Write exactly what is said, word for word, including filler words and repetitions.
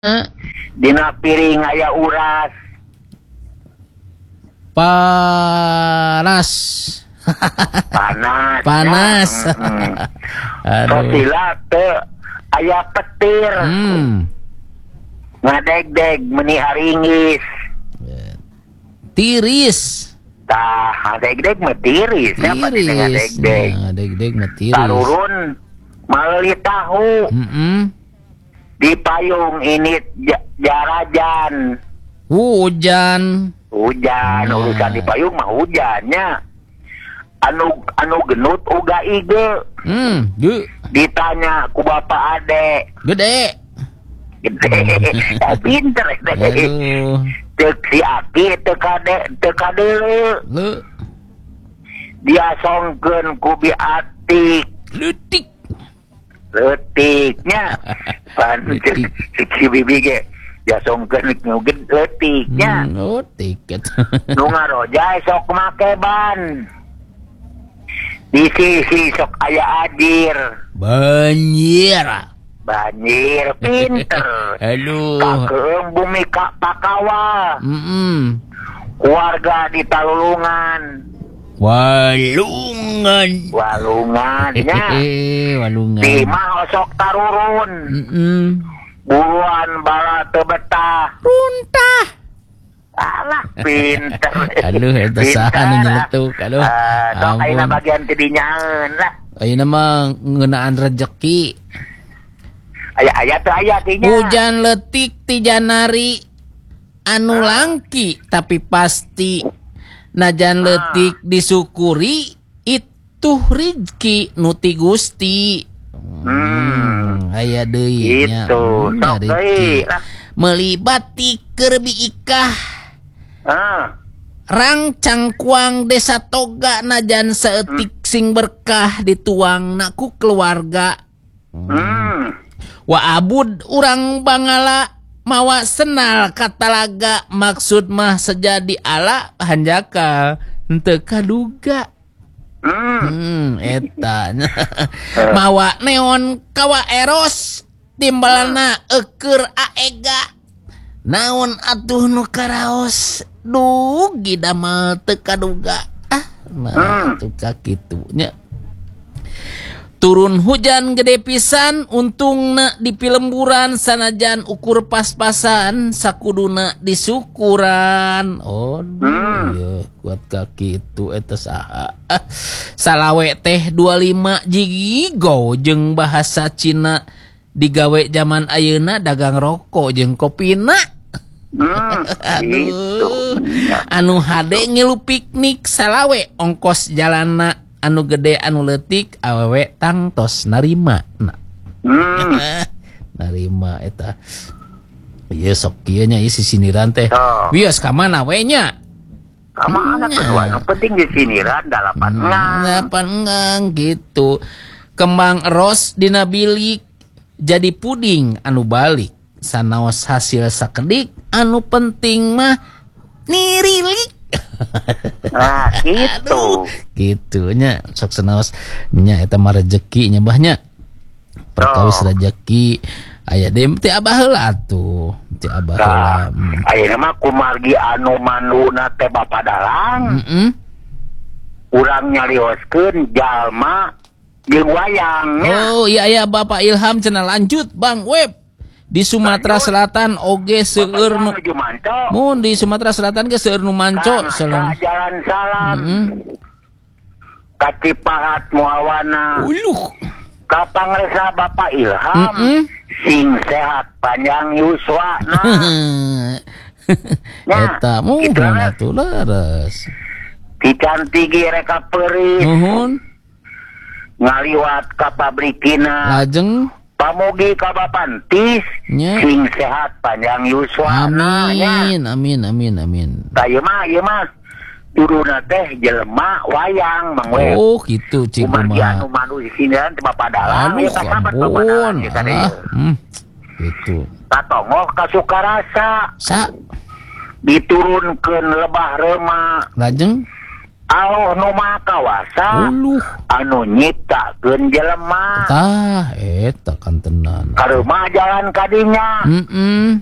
Dina piring aya uras. Panas. Panas. Panas. Ya. Hmm. Aduh. Sosila teu aya petir. Hmm. Ngadeg-deg meni haringis. Tiris. Tah, ngadeg-deg mah tiris. Siapa Tiris. ngadeg-deg? Ngadeg-deg mah tiris. Tarurun meuli tahu. Mm-mm. Di payung ini j- jarajan. Hujan. Hujan, Nah. urusan di payung mah hujannya. Anu anu genut uga ige. Hmm, ge- Ditanya ku bapak ade. gede. Gede. Ya pinter deh. Aduh. Cek si Aki teu kade teu kadeuleu. Le, Dia songkeun ku bi atik. letik. Letiknya. Pan cek si bibi ge. Dia songkeun nyuged letiknya. Hmm, oh, tiket. Nu ngaroja sok make ban. Di sisi sok aya ajir. Banjir. Banjir pinter. Aduh. Kakeung bumi ka Pakawa. Mm-mm. Keluarga di Talulungan. Walungan. Walungannya. Hehehe, walungan. Di mah osok tarurun. Mm-mm. Buruan bala teu betah. Runtah. Alah pinter. Aduh, eta saha nu nyeletuk. Aduh. Ah, sok ayeuna Ampun. bagian teu dinyaeun lah. Ayeuna mah ngeunaan rejeki. Aya-aya teu aya tinya. Hujan letik ti janari anu langki tapi pasti najan letik disyukuri itu rezeki nu ti Gusti. Hmm, aya deui nya. Gitu. Hmm, Sok rezeki. deui lah. Melibati kerbi ikah Ah. rang cangkuang desa toga najan saeutik sing berkah dituang naku keluarga. Hmm. Wa abud urang bangala mawa senal katalaga maksud mah sejadi ala hanjaka henteu kaduga. Hmm. Hmm, eta mawa neon kawa eros timbalana eukeur aega. Naon atuh nu karaos dugi damal teu kaduga. Ah, mah atuh kakitu nya. Turun hujan gede pisan untungna di pilemburan sanajan ukur pas-pasan sakuduna disyukuran. Oh Hmm. iya kuat kaki itu eta saha. Ah, salawe teh dua puluh lima jigo jeung bahasa Cina digawe zaman ayeuna dagang rokok jeung kopina. Hmm. Gitu. Aduh. Anu hade ngilu piknik salawe ongkos jalanna anu gede anu leutik awewe tangtos narima nah. Hmm. Narima eta ieu sok kieu nya ieu sisiniran teh Oh. wios ka mana we nya Kamana kedua yang penting di siniran dalapan ngang. ngapan ngang gitu kembang ros dina bilik jadi puding anu balik sanaos hasil sakedik anu penting mah nirilik. Nah, gitu. Aduh, gitunya sok senaos nya eta mah rezeki nya bahnya. Perkawis Oh. rezeki aya deui teh abah heula atuh. Teh abah heula. Nah, Hmm. ayeuna mah kumargi anu manduna teh Bapa Dalang. Mm-mm. Urang nyarioskeun jalma jeung wayangnya. Oh iya iya Bapak Ilham cenah lanjut Bang Web. Di Sumatera Lanjut. Selatan oge seueur nu Menuju Manco. mun di Sumatera Selatan ge seueur nu manco Ka- salam. ka Jalan Salam. Mm-mm. Ka Cipahat Muawana. Uluh. Ka Pangresa Bapak Ilham. Mm-mm. Sing sehat panjang yuswana. Nya, Eta muhun gitu lah. atuh laras. Dicantigi reka peuris. Nuhun. Ngaliwat ka pabrikina. Lajeng Pamugi ka Bapantis. nya. Sing sehat panjang yuswana. Nya. Amin, amin, amin, amin. Tah ieu mah ieu mah turuna teh jelema wayang Mang We. Oh, gitu cik Kumargi anu rumah. manu di sini kan teh Bapak Dalang. Aduh, Ieu teh sahabat Bapak Dalang ampun. ieu tadi. Ah, hmm, gitu. Tatongoh ka Sukarasa. Sa, Diturunkeun lebah reuma. lajeng, Allah nu maha kawasa Uluh. anu nyiptakeun jelema Tah eta kan tenan. kareumah jalan kadinya Heeh.